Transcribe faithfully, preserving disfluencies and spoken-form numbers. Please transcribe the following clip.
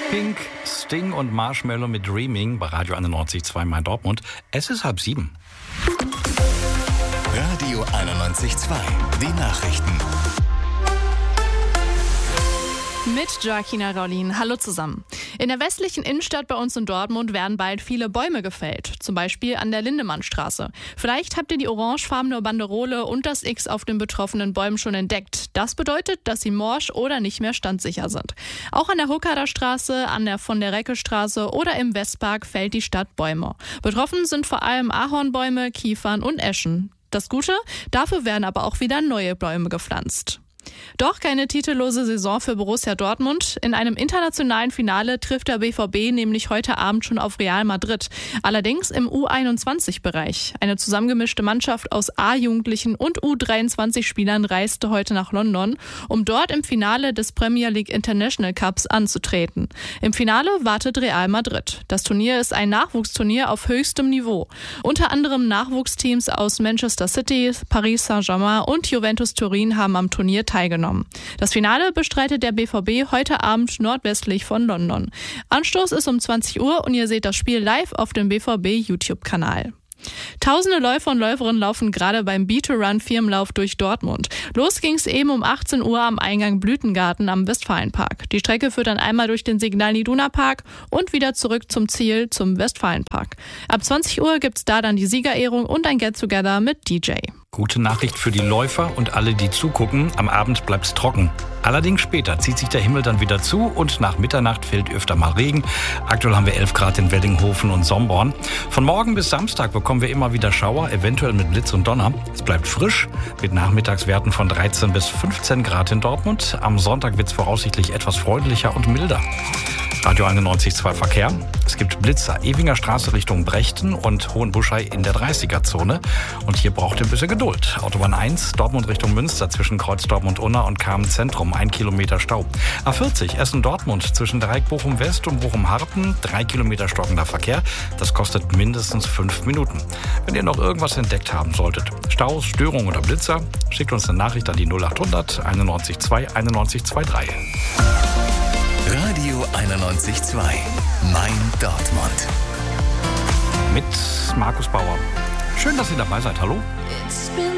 Pink, Sting und Marshmello mit Dreaming bei Radio einundneunzig Komma zwei Main Dortmund. Es ist halb sieben. Radio einundneunzig Komma zwei, die Nachrichten. Mit Joaquina Raulin. Hallo zusammen. In der westlichen Innenstadt bei uns in Dortmund werden bald viele Bäume gefällt. Zum Beispiel an der Lindemannstraße. Vielleicht habt ihr die orangefarbene Banderole und das X auf den betroffenen Bäumen schon entdeckt. Das bedeutet, dass sie morsch oder nicht mehr standsicher sind. Auch an der Huckader Straße, an der von der Reckelstraße oder im Westpark fällt die Stadt Bäume. Betroffen sind vor allem Ahornbäume, Kiefern und Eschen. Das Gute, dafür werden aber auch wieder neue Bäume gepflanzt. Doch keine titellose Saison für Borussia Dortmund. In einem internationalen Finale trifft der B V B nämlich heute Abend schon auf Real Madrid. Allerdings im U einundzwanzig-Bereich. Eine zusammengemischte Mannschaft aus A-Jugendlichen und U dreiundzwanzig-Spielern reiste heute nach London, um dort im Finale des Premier League International Cups anzutreten. Im Finale wartet Real Madrid. Das Turnier ist ein Nachwuchsturnier auf höchstem Niveau. Unter anderem Nachwuchsteams aus Manchester City, Paris Saint-Germain und Juventus Turin haben am Turnier teilgenommen. Das Finale bestreitet der B V B heute Abend nordwestlich von London. Anstoß ist um zwanzig Uhr und ihr seht das Spiel live auf dem B V B YouTube-Kanal. Tausende Läufer und Läuferinnen laufen gerade beim Beat to Run Firmenlauf durch Dortmund. Los ging's eben um achtzehn Uhr am Eingang Blütengarten am Westfalenpark. Die Strecke führt dann einmal durch den Signal Iduna Park und wieder zurück zum Ziel, zum Westfalenpark. Ab zwanzig Uhr gibt's da dann die Siegerehrung und ein Get-Together mit D J. Gute Nachricht für die Läufer und alle, die zugucken. Am Abend bleibt's trocken. Allerdings später zieht sich der Himmel dann wieder zu und nach Mitternacht fällt öfter mal Regen. Aktuell haben wir elf Grad in Weddinghofen und Somborn. Von morgen bis Samstag bekommen wir immer wieder Schauer, eventuell mit Blitz und Donner. Es bleibt frisch mit Nachmittagswerten von dreizehn bis fünfzehn Grad in Dortmund. Am Sonntag wird's voraussichtlich etwas freundlicher und milder. Radio einundneunzig Komma zwei Verkehr. Es gibt Blitzer. Ewinger Straße Richtung Brechten und Hohenbuschei in der dreißiger-Zone. Und hier braucht ihr ein bisschen Geduld. Autobahn eins, Dortmund Richtung Münster zwischen Kreuz Dortmund-Unna und Kamen-Zentrum. Ein Kilometer Stau. A vierzig, Essen-Dortmund zwischen Dreieck Bochum-West und Bochum-Harpen. Drei Kilometer stockender Verkehr. Das kostet mindestens fünf Minuten. Wenn ihr noch irgendwas entdeckt haben solltet, Staus, Störungen oder Blitzer, schickt uns eine Nachricht an die null achthundert einundneunzig Komma zwei einundneunzig Komma drei. Radio einundneunzig Komma zwei, Main Dortmund. Mit Markus Bauer. Schön, dass ihr dabei seid. Hallo. It's been